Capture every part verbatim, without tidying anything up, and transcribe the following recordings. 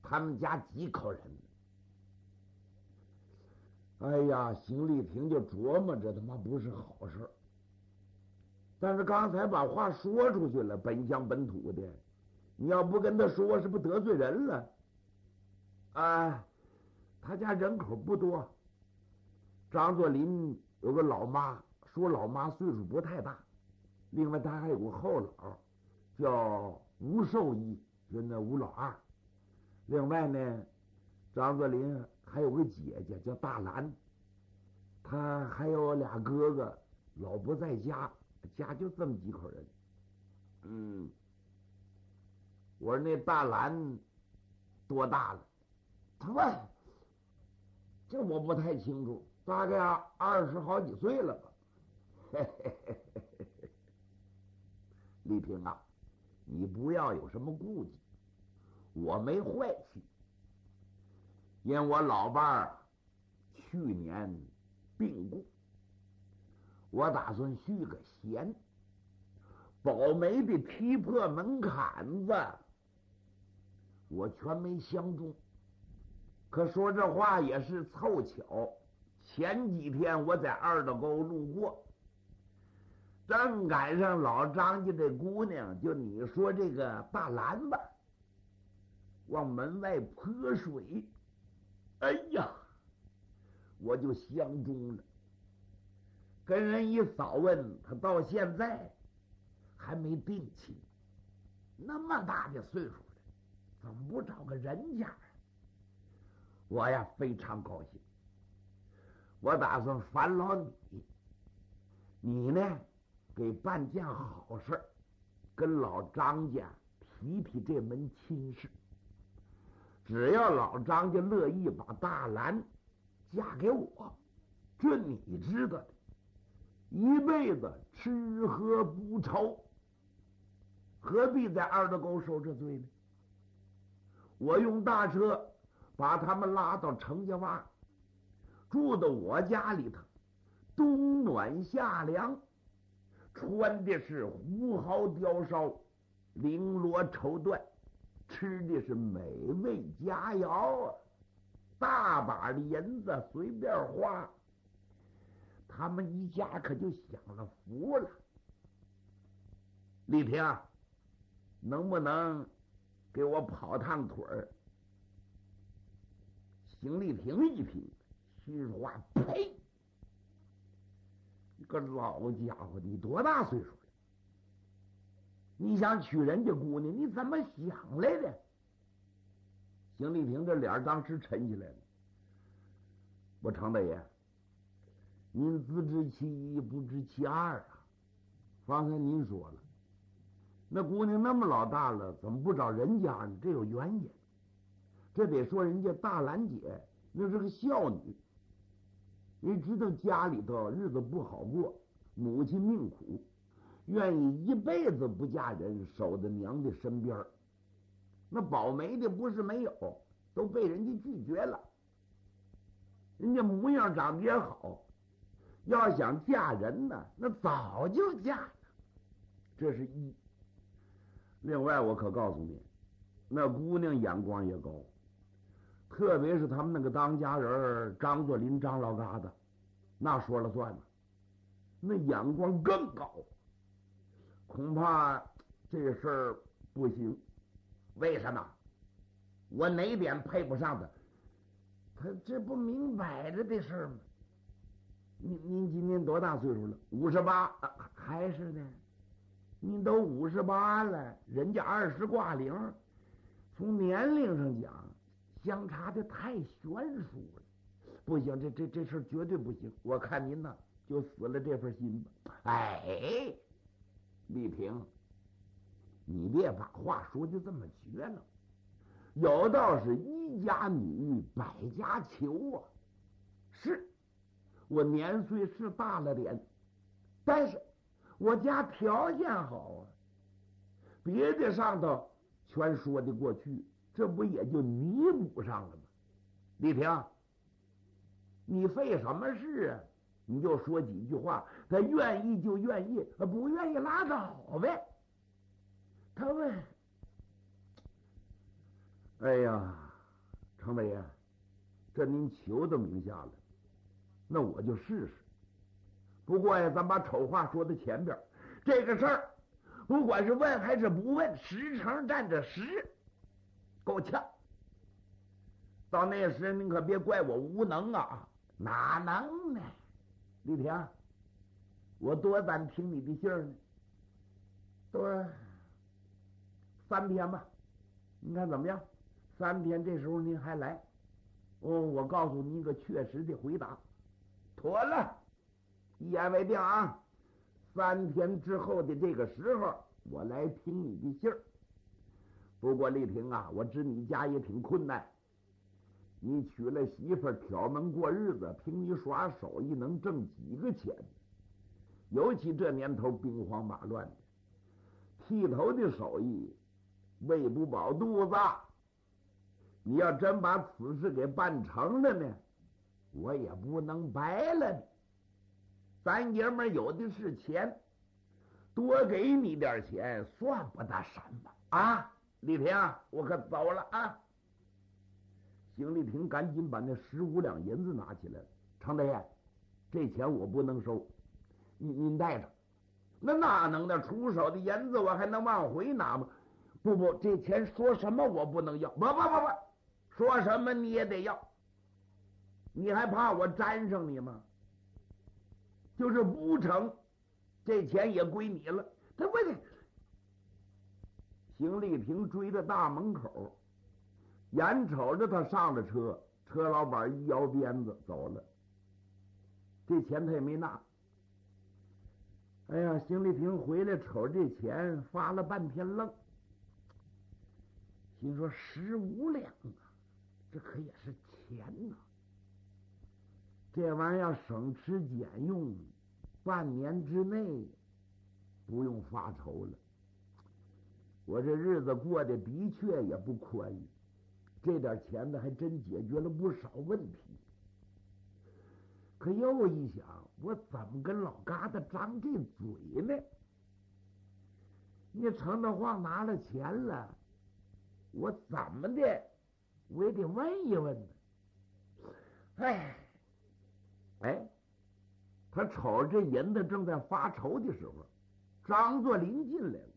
他们家几口人？哎呀，邢丽萍就琢磨着他妈不是好事，但是刚才把话说出去了，本乡本土的，你要不跟他说，是不是得罪人了？啊，他家人口不多，张作霖有个老妈，说老妈岁数不太大，另外他还有个后老叫吴寿义，就那吴老二。另外呢，张作霖还有个姐姐叫大兰，他还有俩哥哥，老不在家，家就这么几口人。嗯，我说那大兰多大了？他问，这我不太清楚，大概二十好几岁了吧。嘿嘿嘿嘿嘿，丽萍啊，你不要有什么顾忌，我没坏气，因我老伴儿去年病故，我打算续个弦，保媒的踢破门槛子，我全没相中。可说这话也是凑巧，前几天我在二道沟路过，正赶上老张家这姑娘，就你说这个大兰吧，往门外泼水，哎呀，我就相中了。跟人一扫问，他到现在还没定亲，那么大的岁数了，怎么不找个人家啊？我呀非常高兴，我打算烦劳你，你呢给办件好事，跟老张家提提这门亲事。只要老张家乐意把大兰嫁给我，这你知道的，一辈子吃喝不愁，何必在二道沟受这罪呢？我用大车把他们拉到程家洼，住到我家里头，冬暖夏凉，穿的是胡蒿貂烧，绫罗绸缎，吃的是美味佳肴啊，大把的银子随便花，他们一家可就享了福了。丽萍，能不能给我跑趟腿儿？邢丽萍一听，心说话，呸！你个老家伙，你多大岁数了？你想娶人家姑娘，你怎么想来的？邢丽萍这脸当时沉起来了。我常大爷，您自知其一，不知其二啊！方才您说了，那姑娘那么老大了，怎么不找人家呢？这有原因。这得说人家大兰姐那是个孝女，你知道家里头日子不好过，母亲命苦，愿意一辈子不嫁人，守在娘的身边。那保媒的不是没有，都被人家拒绝了。人家模样长得也好，要想嫁人呢，那早就嫁了。这是一。另外我可告诉你，那姑娘眼光也高，特别是他们那个当家人张作霖张老疙瘩，那说了算了，那眼光更高。恐怕这事儿不行。为什么？我哪点配不上他？他这不明摆着的事儿吗？您您今年多大岁数了？五十八，还是呢？您都五十八了，人家二十挂零，从年龄上讲，相差的太悬殊了。不行，这这这事儿绝对不行。我看您呢，就死了这份心吧。哎，丽萍，你别把话说就这么绝了。有道是一家女，百家求啊。是，我年岁是大了点，但是我家条件好啊，别的上头全说得过去，这不也就弥补上了吗？丽萍，你费什么事啊？你就说几句话，他愿意就愿意，不愿意拉倒呗。他问，哎呀， 程大爷，这您求都明下了，那我就试试。不过呀，咱把丑话说到前边，这个事儿不管是问还是不问，十成占着十，够呛。到那时您可别怪我无能啊，哪能呢？李平，我多咱听你的信儿呢，多三天吧，你看怎么样？三天这时候您还来，哦，我告诉你一个确实的回答，妥了，一言为定啊！三天之后的这个时候，我来听你的信儿。不过丽萍啊，我知你家也挺困难，你娶了媳妇儿，挑门过日子，凭你耍手艺能挣几个钱？尤其这年头兵荒马乱的，剃头的手艺喂不饱肚子。你要真把此事给办成了呢，我也不能白了你。咱爷们儿有的是钱，多给你点钱算不得什么啊！丽萍，我可走了啊！邢丽萍赶紧把那十五两银子拿起来了。常大爷，这钱我不能收，您您带着。那哪能的？出手的银子我还能往回拿吗？不不，这钱说什么我不能要，不不不不，说什么你也得要。你还怕我沾上你吗？就是不成，这钱也归你了。他不是。邢丽萍追着大门口，眼瞅着他上了车，车老板一摇鞭子走了，这钱他也没拿。哎呀，邢丽萍回来瞅这钱，发了半天愣，心说十五两啊，这可也是钱呐、啊！这玩意儿要省吃俭用，半年之内不用发愁了。我这日子过得的确也不宽裕，这点钱呢还真解决了不少问题。可又一想，我怎么跟老疙瘩张这嘴呢？你程德晃拿了钱了，我怎么的我也得问一问呢。哎哎，他瞅着这银子正在发愁的时候，张作霖进来了。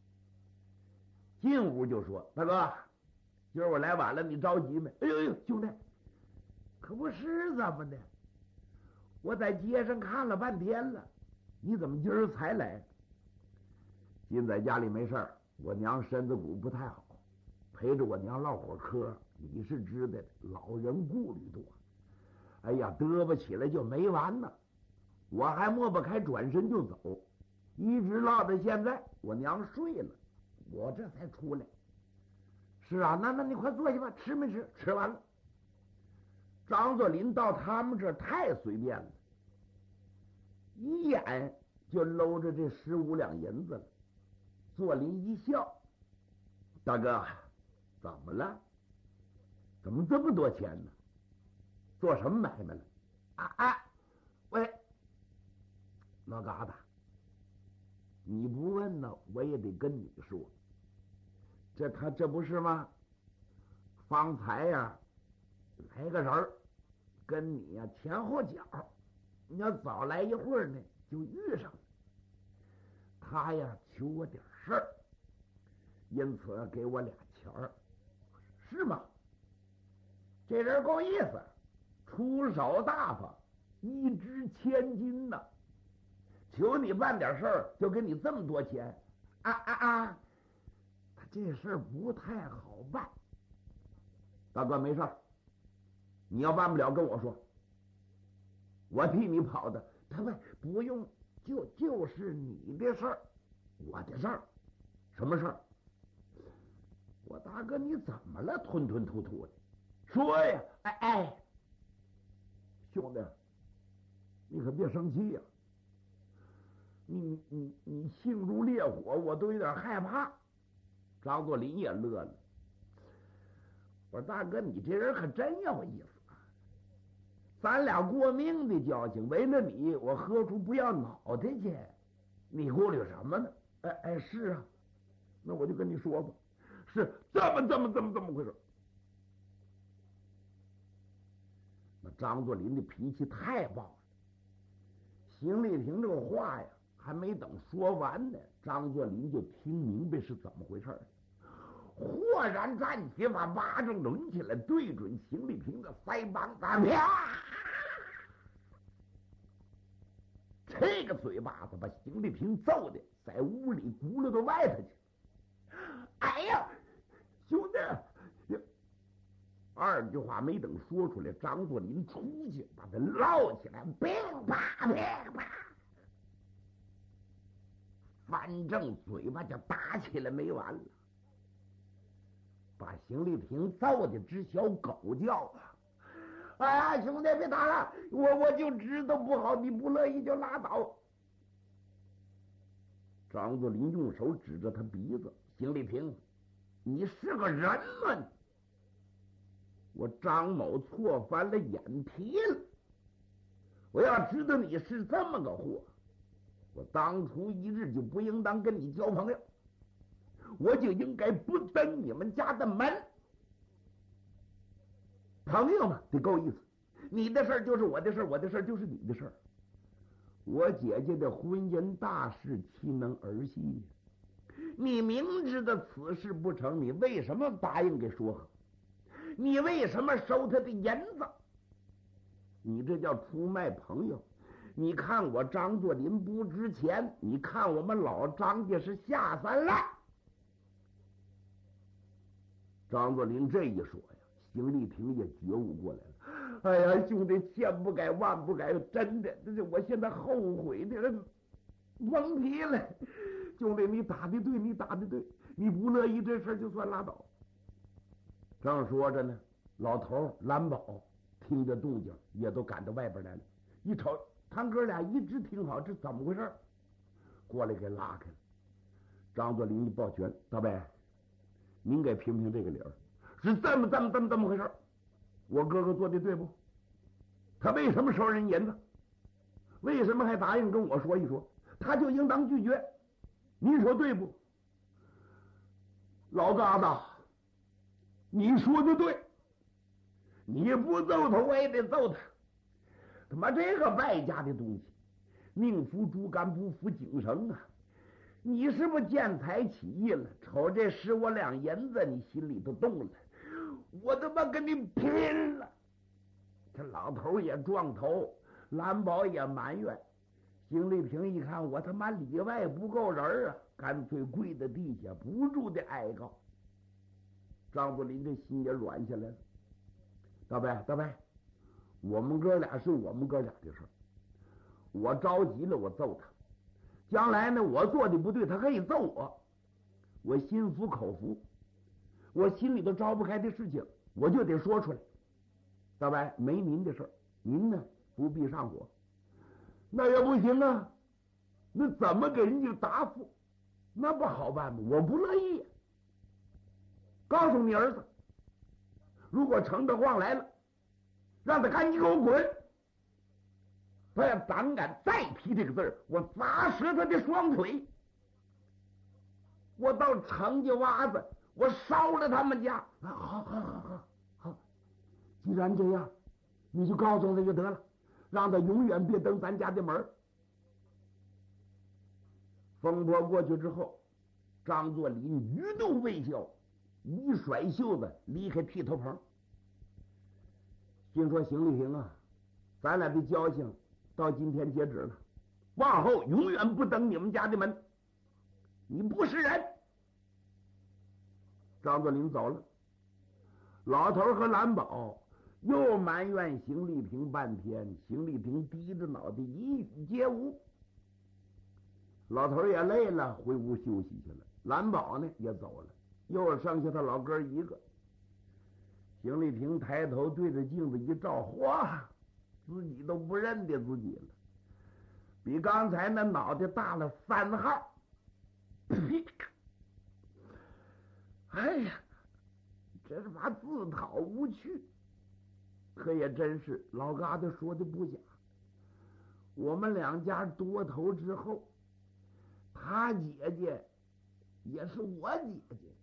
进屋就说：“大哥，今儿我来晚了，你着急没？”哎呦呦，兄弟，可不是怎么的？我在街上看了半天了，你怎么今儿才来？今在家里没事儿，我娘身子骨不太好，陪着我娘唠会儿嗑。你是知道的，老人顾虑多，哎呀，嘚吧起来就没完呢。我还抹不开，转身就走，一直唠到现在，我娘睡了，我这才出来。是啊，那那你快坐下吧，吃没吃？吃完了。张作霖到他们这儿太随便了，一眼就搂着这十五两银子了。作霖一笑：“大哥，怎么了？怎么这么多钱呢？做什么买卖了？”啊啊！喂，老疙瘩，你不问呢，我也得跟你说。这他这不是吗？方才呀，来个人儿跟你呀前后脚，你要早来一会儿呢，就遇上了。他呀求我点事儿，因此给我俩钱儿，是吗？这人够意思，出手大方，一掷千金呐！求你办点事儿，就给你这么多钱，啊啊啊！他这事儿不太好办。大哥没事儿，你要办不了跟我说，我替你跑的。他问不用，就就是你的事儿，我的事儿，什么事儿？我大哥你怎么了？吞吞吐吐的，说呀！哎哎，兄弟，你可别生气呀、啊！你你你性如烈火，我都有点害怕。张作霖也乐了。我说大哥，你这人可真有意思啊！咱俩过命的交情，为了你，我何处不要脑袋去？你顾虑什么呢？哎哎，是啊，那我就跟你说吧，是这么这么这么这么回事。 张作霖的脾气太暴了。邢丽萍这个话呀，还没等说完呢，张作霖就听明白是怎么回事了，豁然站起，把巴掌抡起来，对准邢丽萍的腮帮子，啪！这个嘴巴子把邢丽萍揍的在屋里轱辘到外头去。哎呀，兄弟！二句话没等说出来，张作霖出去把他捞起来，乒啪乒啪，反正嘴巴就打起来没完了，把邢丽萍揍的直小狗叫啊！哎呀，兄弟别打了，我我就知道不好，你不乐意就拉倒。张作霖用手指着他鼻子：“邢丽萍，你是个人吗？我张某错翻了眼皮了。我要知道你是这么个货，我当初一日就不应当跟你交朋友，我就应该不登你们家的门。朋友嘛，得够意思。你的事儿就是我的事儿，我的事儿就是你的事儿。我姐姐的婚姻大事岂能儿戏？你明知道此事不成，你为什么答应给说和？你为什么收他的银子？你这叫出卖朋友。你看我张作霖不值钱，你看我们老张家是下三滥。”张作霖这一说呀，邢丽萍也觉悟过来了。哎呀，兄弟，千不改万不改，真的，这是我现在后悔的人蒙皮了。兄弟，你打的对，你打的对，你不乐意这事就算拉倒。正说着呢，老头蓝宝听着动静也都赶到外边来了，一瞅他哥俩一直挺好，这怎么回事？过来给拉开了。张作霖一抱拳：“大伯，您给评评这个理儿，是这么这么这么这么回事？我哥哥做的对不？他为什么收人银子？为什么还答应跟我说一说？他就应当拒绝。您说对不？”老疙瘩，你说的对，你不揍他我也得揍他。他妈这个败家的东西，宁服猪肝不服井绳啊！你是不是见财起意了？瞅这十我两银子，你心里头动了，我他妈跟你拼了！这老头也撞头，蓝宝也埋怨。邢丽萍一看我他妈里外不够人啊，干脆跪在地下不住的哀告。张作霖这心也软下来了。大伯大伯，我们哥俩是我们哥俩的事儿，我着急了我揍他，将来呢我做的不对他可以揍我，我心服口服，我心里头招不开的事情我就得说出来。大伯，没您的事儿，您呢不必上火。那也不行啊，那怎么给人家答复？那不好办吗？我不乐意。告诉你儿子，如果程德旺来了，让他赶紧给我滚！他要胆敢再提这个字儿，我砸折他的双腿！我到程家洼子，我烧了他们家！啊，好好好好好，既然这样，你就告诉他就得了，让他永远别登咱家的门。风波过去之后，张作霖余怒未消，一甩袖子离开剃头棚。心说邢丽萍啊，咱俩的交情到今天截止了，往后永远不登你们家的门，你不是人。张作霖走了，老头和蓝宝又埋怨邢丽萍半天，邢丽萍低着脑袋一语皆无。老头也累了，回屋休息去了。蓝宝呢也走了，又剩下他老哥一个。邢丽萍抬头对着镜子一照，哗，自己都不认得自己了，比刚才那脑袋大了三号。哎呀，这是把自讨无趣。可也真是老疙瘩说的不假，我们两家多头之后，他姐姐也是我姐姐。